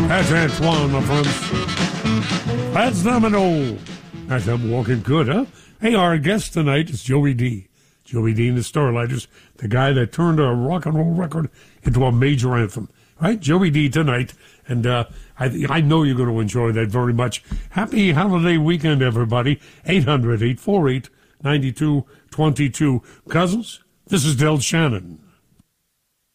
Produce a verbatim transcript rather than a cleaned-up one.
That's Antoine, my friends. That's Domino. That's them walking good, huh? Hey, our guest tonight is Joey D. Joey D and the Starlighters, the guy that turned a rock and roll record into a major anthem. Right? Joey D tonight. And uh, I, I know you're going to enjoy that very much. Happy holiday weekend, everybody. eight hundred, eight four eight, nine two two two. Cousins, this is Del Shannon.